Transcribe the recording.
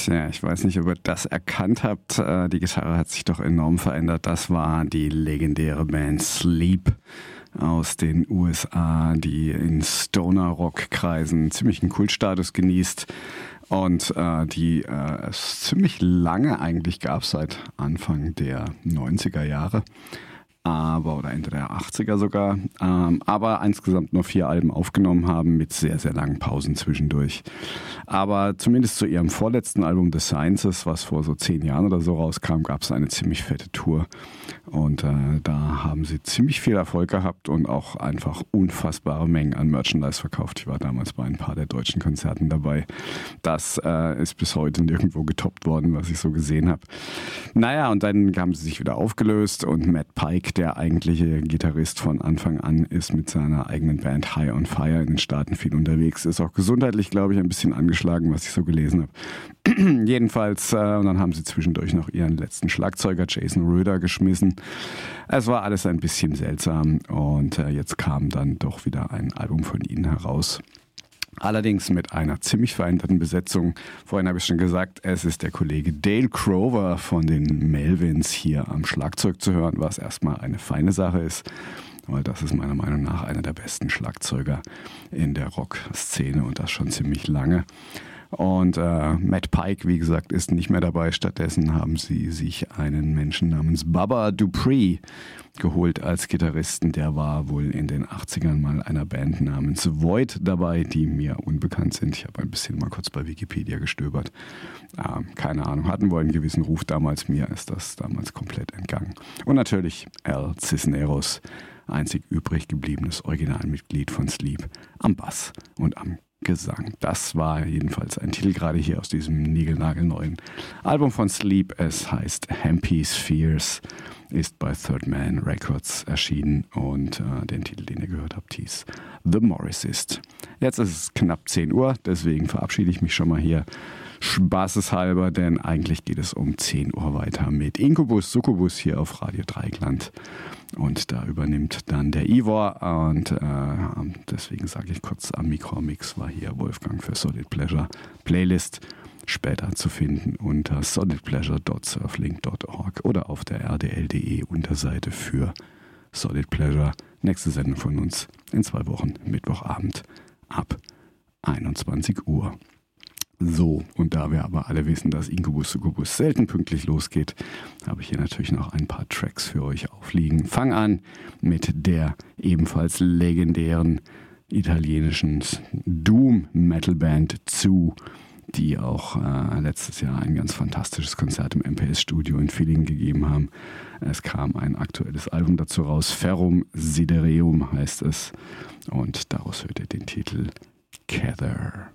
Tja, ich weiß nicht, ob ihr das erkannt habt. Die Gitarre hat sich doch enorm verändert. Das war die legendäre Band Sleep aus den USA, die in Stoner-Rock-Kreisen ziemlich einen Kultstatus genießt und die es ziemlich lange eigentlich gab, seit Anfang der 90er Jahre. Oder Ende der 80er sogar, aber insgesamt nur 4 Alben aufgenommen haben mit sehr, sehr langen Pausen zwischendurch. Aber zumindest zu ihrem vorletzten Album The Sciences, was vor so 10 Jahren oder so rauskam, gab es eine ziemlich fette Tour und da haben sie ziemlich viel Erfolg gehabt und auch einfach unfassbare Mengen an Merchandise verkauft. Ich war damals bei ein paar der deutschen Konzerten dabei. Das ist bis heute nirgendwo getoppt worden, was ich so gesehen habe. Naja, und dann haben sie sich wieder aufgelöst und Matt Pike, der eigentliche Gitarrist von Anfang an, ist mit seiner eigenen Band High on Fire in den Staaten viel unterwegs. Ist auch gesundheitlich, glaube ich, ein bisschen angeschlagen, was ich so gelesen habe. Jedenfalls, und dann haben sie zwischendurch noch ihren letzten Schlagzeuger Jason Röder geschmissen. Es war alles ein bisschen seltsam und jetzt kam dann doch wieder ein Album von ihnen heraus. Allerdings mit einer ziemlich veränderten Besetzung. Vorhin habe ich schon gesagt, es ist der Kollege Dale Crover von den Melvins hier am Schlagzeug zu hören, was erstmal eine feine Sache ist, weil das ist meiner Meinung nach einer der besten Schlagzeuger in der Rock-Szene und das schon ziemlich lange. Und Matt Pike, wie gesagt, ist nicht mehr dabei. Stattdessen haben sie sich einen Menschen namens Bubba Dupree geholt als Gitarristen. Der war wohl in den 80ern mal einer Band namens Void dabei, die mir unbekannt sind. Ich habe ein bisschen mal kurz bei Wikipedia gestöbert. Keine Ahnung, hatten wohl einen gewissen Ruf damals. Mir ist das damals komplett entgangen. Und natürlich Al Cisneros, einzig übrig gebliebenes Originalmitglied von Sleep, am Bass und am Gesang. Das war jedenfalls ein Titel gerade hier aus diesem niegelnagelneuen Album von Sleep. Es heißt Happy Spheres, ist bei Third Man Records erschienen und den Titel, den ihr gehört habt, hieß The Morrissist. Jetzt ist es knapp 10 Uhr, deswegen verabschiede ich mich schon mal hier spaßeshalber, denn eigentlich geht es um 10 Uhr weiter mit Incubus Succubus hier auf Radio Dreieckland. Und da übernimmt dann der Ivor und deswegen sage ich kurz, am Mikromix war hier Wolfgang für Solid Pleasure. Playlist später zu finden unter solidpleasure.surflink.org oder auf der rdl.de Unterseite für Solid Pleasure. Nächste Sendung von uns in 2 Wochen, Mittwochabend ab 21 Uhr. So, und da wir aber alle wissen, dass Incubus Succubus selten pünktlich losgeht, habe ich hier natürlich noch ein paar Tracks für euch aufliegen. Fang an mit der ebenfalls legendären italienischen Doom-Metal-Band Zu, die auch letztes Jahr ein ganz fantastisches Konzert im MPS-Studio in Villingen gegeben haben. Es kam ein aktuelles Album dazu raus, Ferrum Sidereum heißt es, und daraus hört ihr den Titel Cather.